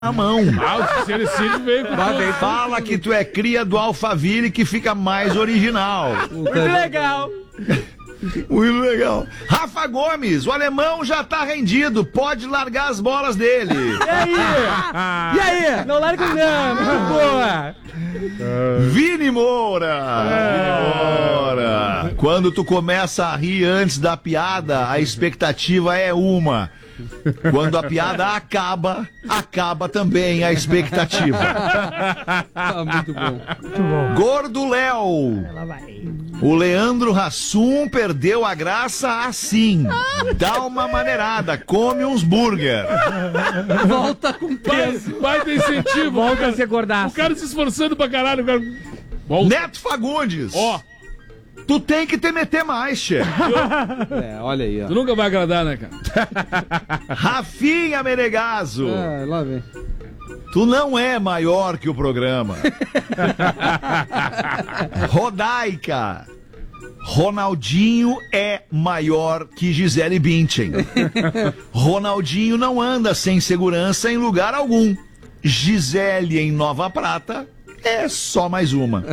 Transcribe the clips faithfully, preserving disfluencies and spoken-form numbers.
na mão. Ah, o Cerecílio veio com tudo. Fala que tu é cria do Alphaville que fica mais original. Muito legal. Muito legal. Rafa Gomes, o alemão já tá rendido, pode largar as bolas dele. E aí? E aí? Não larga não, muito boa. Vini Moura. Vini Moura. Quando tu começa a rir antes da piada, a expectativa é uma. Quando a piada acaba, acaba também a expectativa. Ah, muito bom. Muito bom. Gordo Léo. Ela vai. O Leandro Hassum perdeu a graça assim. Dá uma maneirada, come uns burger. Volta com peso. Vai, vai ter incentivo. Volta a ser O gordaço. cara se esforçando pra caralho. O cara... Volta. Neto Fagundes. Ó, Tu tem que te meter mais, chefe. É, olha aí, ó. tu nunca vai agradar, né, cara? Rafinha Menegaso. Ah, lá vem. Tu não é maior que o programa. Rodaica. Ronaldinho é maior que Gisele Bündchen. Ronaldinho não anda sem segurança em lugar algum. Gisele em Nova Prata é só mais uma.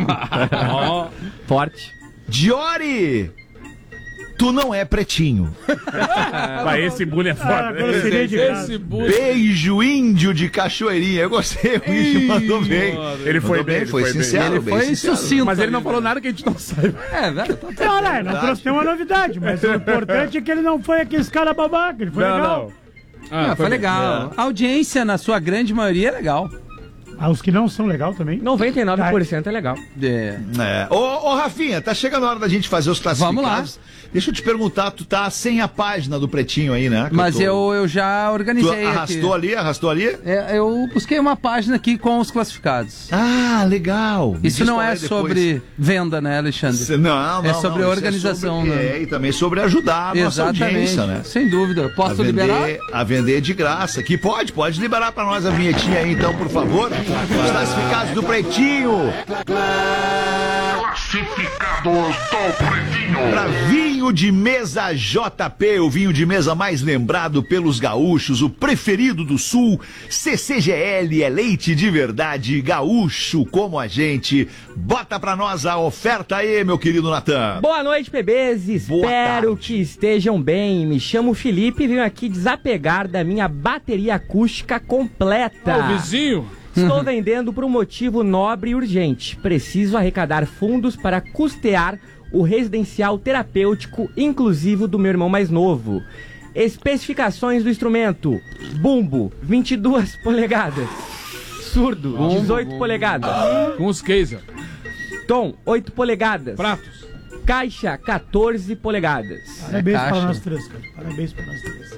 Ó, Forte. Diori. Tu não é pretinho. Vai, esse bullying é foda. Ah, agora seria de graça. esse bullying. Beijo índio de Cachoeirinha. Eu gostei, o índio mandou bem. Ele foi Mandou bem, ele foi, foi bem. sincero, Ele bem foi sincero. sucinto. Mas ele não ali, falou né? nada que a gente não saiba. É, velho. Tá... Não, não, não trouxe nenhuma novidade, mas o importante é que ele não foi aquele cara babaca, ele foi Não, legal. não. Ah, Ah, foi legal. A audiência, na sua grande maioria, é legal. Ah, os que não são legal também. noventa e nove por cento é legal. É. É. Ô, ô, Rafinha, tá chegando a hora da gente fazer os classificados. Vamos lá. Deixa eu te perguntar, tu tá sem a página do Pretinho aí, né? Que Mas tô- eu, eu já Tu organizei arrastou aqui. ali, arrastou ali? É, eu busquei uma página aqui com os classificados. Ah, legal. Me Isso diz não qual é depois. sobre venda, né, Alexandre? Se- Não, não, É sobre não, isso organização, sobre- né? É, e também sobre ajudar a nossa Exatamente. audiência, né? Sem dúvida. Posso a vender, liberar? A vender de graça. Que pode, pode liberar pra nós a vinhetinha aí, então, por favor. Os classificados do Pretinho. Classificados do Pretinho. Pra vinho de mesa J P, o vinho de mesa mais lembrado pelos gaúchos, o preferido do Sul. C C G L é leite de verdade, gaúcho como a gente. Bota pra nós a oferta aí, meu querido Natan. Boa noite, bebês. Boa Espero tarde. que estejam bem. Me chamo Felipe e venho aqui desapegar da minha bateria acústica completa. Ó, o vizinho. Estou vendendo por um motivo nobre e urgente. Preciso arrecadar fundos para custear o residencial terapêutico inclusivo do meu irmão mais novo. Especificações do instrumento: bumbo, vinte e duas polegadas. Surdo, dezoito polegadas. Com os Kaiser. Tom, oito polegadas. Pratos. Caixa, quatorze polegadas. Parabéns caixa. para nós três, cara. Parabéns para nós três.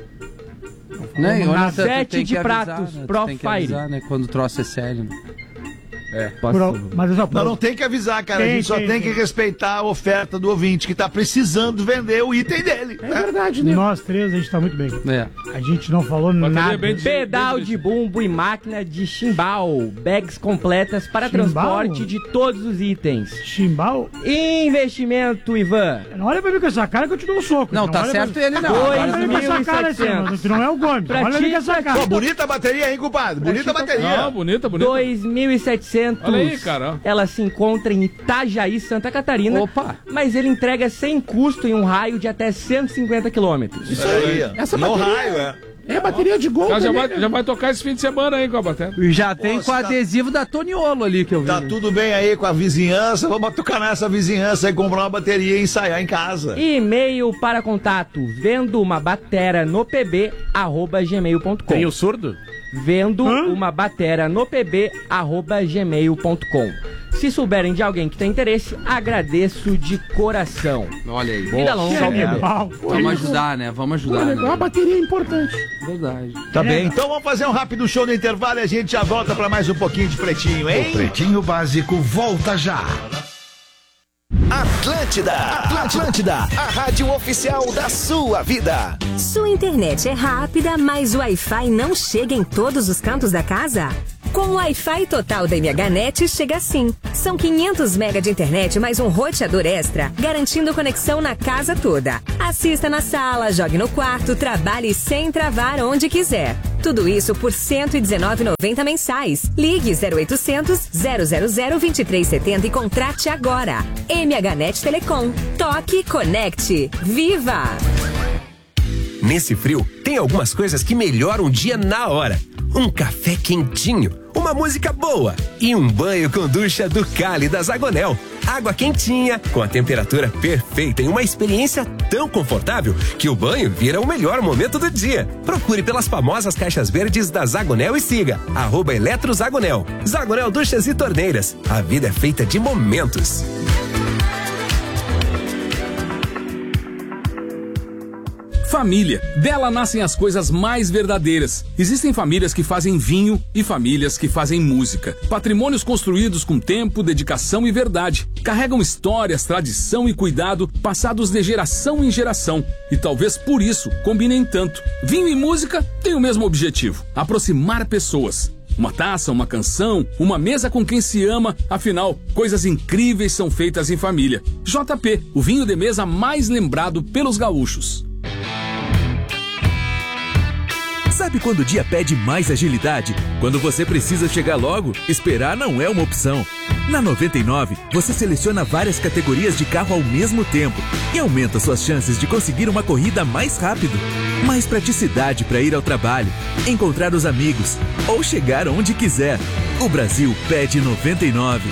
Né? E olha, nada. tu Sete tem que de avisar, pratos, né? Tu Pro tem que Fire. avisar, né? Quando o troço é sério. Né? Posso... Por- mas eu só Não, não tem que avisar, cara. Tem, a gente só tem, tem que tem. respeitar a oferta do ouvinte que tá precisando vender o item dele. É verdade, né? Nós três, a gente tá muito bem. É. A gente não falou Bateria nada. bem de- Pedal de bumbo e máquina de chimbal. Bags completas para Chimbal? transporte de todos os itens. Chimbal? Investimento, Ivan. Não olha pra mim com essa cara que eu te dou um soco. Não, tá olha certo pra... ele não. Dois Olha pra mim com essa cara assim, mano. Tu não é o Gomes. Pra Olha pra mim ti, com essa pra cara. Pô, bonita a bateria, hein, compadre? Bonita a bateria. Não, bonita, bonita. dois mil e setecentos. Olha aí, cara, ó. Ela se encontra em Itajaí, Santa Catarina. Opa. Mas ele entrega sem custo em um raio de até cento e cinquenta quilômetros. Isso aí. Essa no bateria- raio, é. É bateria de gol Já, já, também, vai, já vai tocar esse fim de semana aí com a bateria. E já tem Nossa, com o tá- adesivo da Toniolo ali que eu vi. Tá né? tudo bem aí com a vizinhança. Vamos tocar nessa vizinhança e comprar uma bateria e ensaiar em casa. E-mail para contato: vendo uma batera no pb arroba gmail ponto com. Tem o surdo? Vendo Hã? uma batera no pb arroba gmail ponto com. Se souberem de alguém que tem interesse, agradeço de coração. Olha aí. Vida longa ao bebê. Chimbal. Vamos ajudar, né? Vamos Pô, ajudar. legal, a Né? bateria é importante. Verdade. Tá bem, então vamos fazer um rápido show no intervalo e a gente já volta pra mais um pouquinho de Pretinho, hein? Pretinho Básico volta já. Atlântida, Atlântida, a rádio oficial da sua vida. Sua internet é rápida, mas o Wi-Fi não chega em todos os cantos da casa? Com o Wi-Fi total da MHNet chega assim. São quinhentos megas de internet mais um roteador extra, garantindo conexão na casa toda. Assista na sala, jogue no quarto, trabalhe sem travar onde quiser. Tudo isso por cento e dezenove reais e noventa centavos mensais. Ligue zero oitocentos, zero zero zero, vinte e três setenta e contrate agora. M H Net Telecom. Toque, conecte. Viva! Nesse frio, tem algumas coisas que melhoram o dia na hora. Um café quentinho, uma música boa e um banho com ducha do Cali da Zagonel. Água quentinha, com a temperatura perfeita e uma experiência tão confortável que o banho vira o melhor momento do dia. Procure pelas famosas caixas verdes da Zagonel e siga arroba Eletrozagonel. Zagonel Duchas e Torneiras. A vida é feita de momentos. Família. Dela nascem as coisas mais verdadeiras. Existem famílias que fazem vinho e famílias que fazem música. Patrimônios construídos com tempo, dedicação e verdade. Carregam histórias, tradição e cuidado passados de geração em geração. E talvez por isso combinem tanto. Vinho e música têm o mesmo objetivo: aproximar pessoas. Uma taça, uma canção, uma mesa com quem se ama. Afinal, coisas incríveis são feitas em família. J P, o vinho de mesa mais lembrado pelos gaúchos. Sabe quando o dia pede mais agilidade? Quando você precisa chegar logo, esperar não é uma opção. Na noventa e nove, você seleciona várias categorias de carro ao mesmo tempo e aumenta suas chances de conseguir uma corrida mais rápido. Mais praticidade para ir ao trabalho, encontrar os amigos ou chegar onde quiser. O Brasil pede noventa e nove.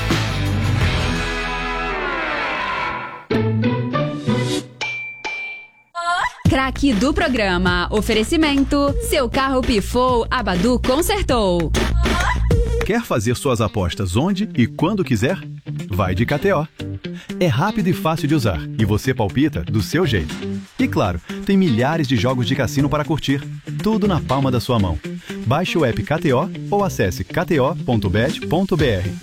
Craque do programa. Oferecimento. Seu carro pifou, a Badu consertou. Quer fazer suas apostas onde e quando quiser? Vai de K T O. É rápido e fácil de usar e você palpita do seu jeito. E claro, tem milhares de jogos de cassino para curtir. Tudo na palma da sua mão. Baixe o app K T O ou acesse k t o ponto bet ponto b r.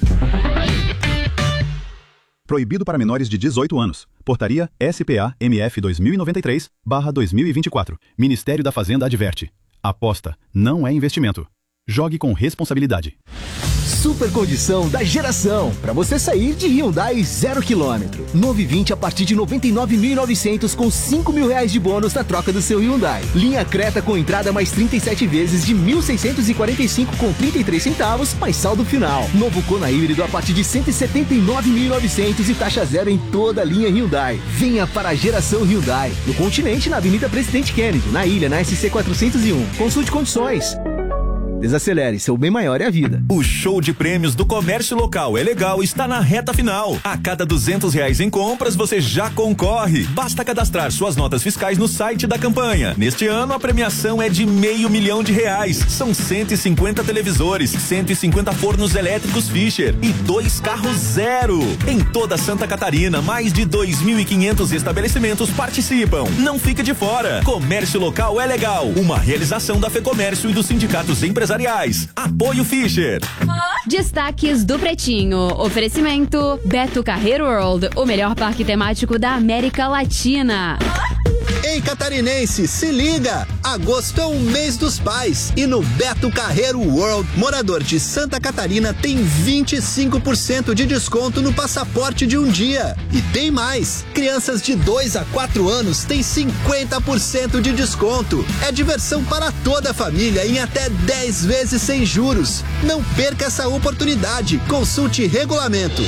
Proibido para menores de dezoito anos. Portaria S P A M F dois mil e noventa e três barra dois mil e vinte e quatro. Ministério da Fazenda adverte. Aposta não é investimento. Jogue com responsabilidade. Super condição da geração para você sair de Hyundai zero quilômetro. Novo i vinte a partir de noventa e nove mil e novecentos com cinco mil reais de bônus na troca do seu Hyundai. Linha Creta com entrada mais trinta e sete vezes de mil seiscentos e quarenta e cinco com trinta e três centavos mais saldo final. Novo Kona híbrido a partir de cento e setenta e nove mil e novecentos e taxa zero em toda a linha Hyundai. Venha para a geração Hyundai. No continente, na Avenida Presidente Kennedy, na ilha, na S C quatrocentos e um. Consulte condições. Desacelere, seu bem maior é a vida. O show de prêmios do Comércio Local é Legal está na reta final. A cada duzentos reais em compras, você já concorre. Basta cadastrar suas notas fiscais no site da campanha. Neste ano, a premiação é de meio milhão de reais. São cento e cinquenta televisores, cento e cinquenta fornos elétricos Fischer e dois carros zero. Em toda Santa Catarina, mais de dois mil e quinhentos estabelecimentos participam. Não fique de fora. Comércio Local é Legal. Uma realização da FEComércio e dos sindicatos empresariais. Apoio Fischer. Destaques do Pretinho. Oferecimento Beto Carreiro World, o melhor parque temático da América Latina. Ei, catarinense, se liga! Agosto é o mês dos pais e no Beto Carreiro World, morador de Santa Catarina tem vinte e cinco por cento de desconto no passaporte de um dia. E tem mais! Crianças de dois a quatro anos têm cinquenta por cento de desconto. É diversão para toda a família em até dez vezes sem juros. Não perca essa oportunidade. Consulte regulamento.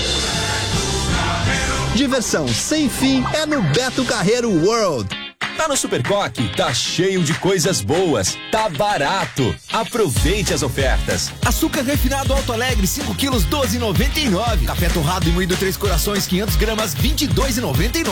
Diversão sem fim é no Beto Carreiro World. Tá no Supercoque, tá cheio de coisas boas, tá barato. Aproveite as ofertas. Açúcar refinado Alto Alegre, cinco quilos, doze e noventa e nove. Café torrado e moído Três Corações, quinhentas gramas, vinte e dois e noventa e nove.